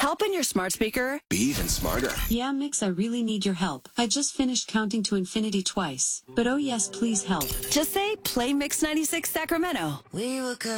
Help in your smart speaker? Be even smarter. Yeah, Mix, I really need your help. I just finished counting to infinity twice. But oh yes, please help. Just say play Mix 96 Sacramento. We were good.